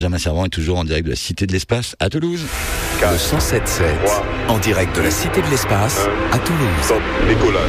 Benjamin Servan est toujours en direct de la Cité de l'Espace à Toulouse. Le 107.7, en direct de la Cité de l'Espace à Toulouse. Décollage.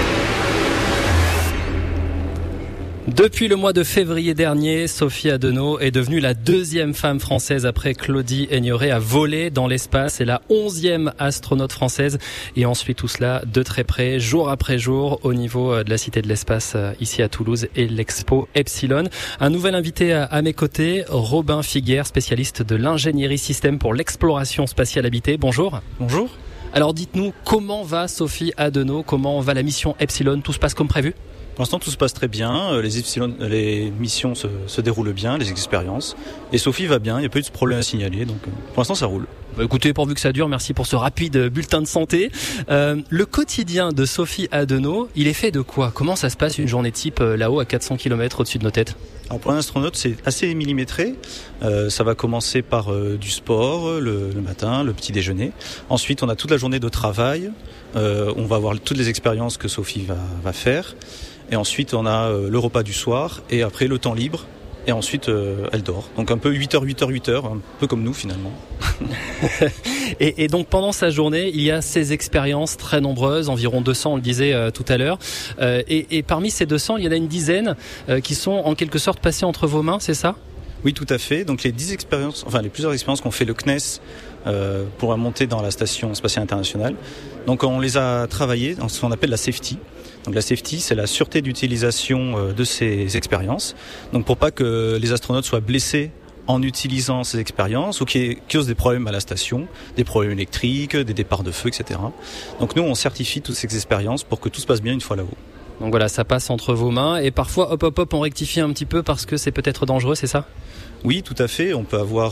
Depuis le mois de février dernier, Sophie Adenau est devenue la deuxième femme française après Claudie Aigneret à voler dans l'espace et la 11e astronaute française. Et on suit tout cela de très près, jour après jour, au niveau de la Cité de l'Espace ici à Toulouse et l'Expo Epsilon. Un nouvel invité à mes côtés, Robin Figuière, spécialiste de l'ingénierie système pour l'exploration spatiale habitée. Bonjour. Bonjour. Alors dites-nous, comment va Sophie Adenau? Comment va la mission Epsilon? Tout se passe comme prévu? Pour l'instant, tout se passe très bien. Les missions se déroulent bien, les expériences. Et Sophie va bien, il n'y a pas eu de problème à signaler. Donc, pour l'instant, ça roule. Écoutez, pourvu que ça dure, merci pour ce rapide bulletin de santé. Le quotidien de Sophie Adenau, il est fait de quoi? Comment ça se passe une journée type là-haut à 400 km au-dessus de nos têtes? Alors pour un astronaute, c'est assez millimétré. Ça va commencer par du sport le matin, le petit déjeuner. Ensuite, on a toute la journée de travail. On va voir toutes les expériences que Sophie va faire. Et ensuite, on a le repas du soir et après le temps libre. Et ensuite, elle dort. Donc un peu 8h, un peu comme nous finalement. Et donc pendant sa journée, il y a ces expériences très nombreuses, environ 200, on le disait tout à l'heure. Et parmi ces 200, il y en a une dizaine qui sont en quelque sorte passées entre vos mains, c'est ça ? Oui, tout à fait. Donc les plusieurs expériences qu'ont fait le CNES pour monter dans la Station Spatiale Internationale. Donc on les a travaillées dans ce qu'on appelle la safety. Donc la safety, c'est la sûreté d'utilisation de ces expériences. Donc pour pas que les astronautes soient blessés en utilisant ces expériences ou qui causent des problèmes à la station, des problèmes électriques, des départs de feu, etc. Donc nous, on certifie toutes ces expériences pour que tout se passe bien une fois là-haut. Donc voilà, ça passe entre vos mains et parfois, hop, on rectifie un petit peu parce que c'est peut-être dangereux, c'est ça ? Oui, tout à fait. On peut avoir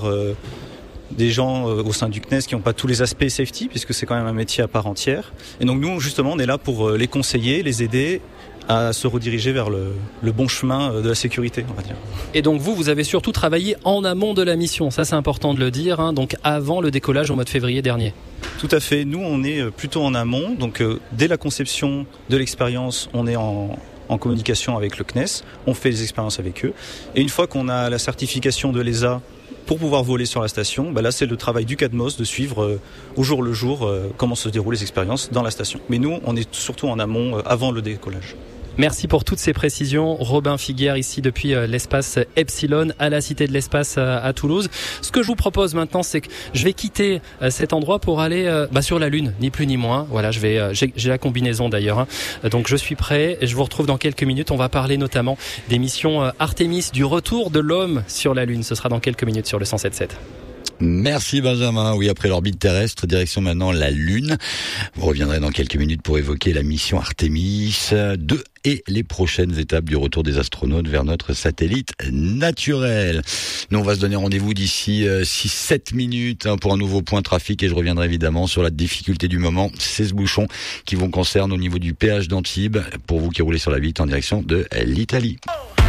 des gens au sein du CNES qui n'ont pas tous les aspects safety puisque c'est quand même un métier à part entière. Et donc nous, justement, on est là pour les conseiller, les aider à se rediriger vers le bon chemin de la sécurité, on va dire. Et donc vous avez surtout travaillé en amont de la mission, ça c'est important de le dire, hein, donc avant le décollage au mois de février dernier. Tout à fait, nous on est plutôt en amont, donc dès la conception de l'expérience, on est en communication avec le CNES, on fait les expériences avec eux, et une fois qu'on a la certification de l'ESA pour pouvoir voler sur la station, là c'est le travail du CADMOS de suivre au jour le jour comment se déroulent les expériences dans la station. Mais nous, on est surtout en amont avant le décollage. Merci pour toutes ces précisions. Robin Figuière ici depuis l'espace Epsilon à la Cité de l'Espace à Toulouse. Ce que je vous propose maintenant, c'est que je vais quitter cet endroit pour aller sur la Lune, ni plus ni moins. Voilà, j'ai la combinaison d'ailleurs. Hein. Donc je suis prêt et je vous retrouve dans quelques minutes. On va parler notamment des missions Artemis, du retour de l'homme sur la Lune. Ce sera dans quelques minutes sur le 107.7. Merci Benjamin. Oui, après l'orbite terrestre, direction maintenant la Lune. Vous reviendrez dans quelques minutes pour évoquer la mission Artemis 2 et les prochaines étapes du retour des astronautes vers notre satellite naturel. Nous, on va se donner rendez-vous d'ici 6-7 minutes pour un nouveau point trafic et je reviendrai évidemment sur la difficulté du moment, ces bouchons qui vont concerner au niveau du péage d'Antibes pour vous qui roulez sur la 8 en direction de l'Italie.